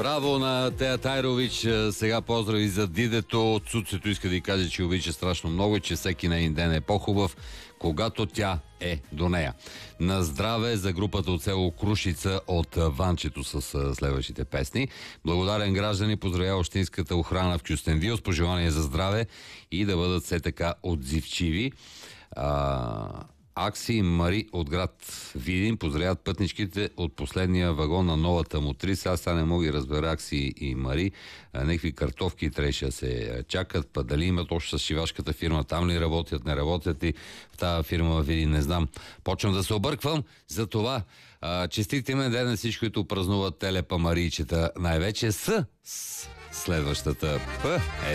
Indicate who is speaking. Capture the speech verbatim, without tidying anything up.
Speaker 1: Браво на Тея Тайрович. Сега поздрави за дидето. Цуцето иска да й каже, че обича страшно много и че всеки нейн ден е по-хубав, когато тя е до нея. На здраве за групата от село Крушица от Ванчето с следващите песни. Благодарен граждани поздравява общинската охрана в Кюстендил с пожелание за здраве и да бъдат все така отзивчиви. А... Акси и Мари от град Видин поздравят пътничките от последния вагон на новата мотриса. Аз сега не мога да разбера Акси и Мари. Някакви картовки трябваше да се чакат, па дали имат още с шивашката фирма, там ли работят, не работят и в тази фирма в Видин, не знам. Почвам да се обърквам, за това честит имен ден на всички, които празнуват телепа Марийчета, най-вече с следващата П.